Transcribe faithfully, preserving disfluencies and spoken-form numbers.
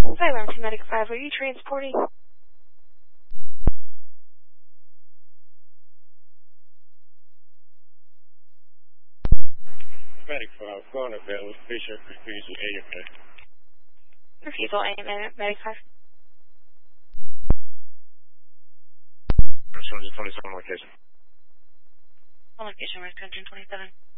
Hi, Alarm to Medic five. Are you transporting? Medic five, calling a bell with patient refusal A M A. Refusal A M A, Medic five. two twenty-seven location. On location, we're two twenty-seven.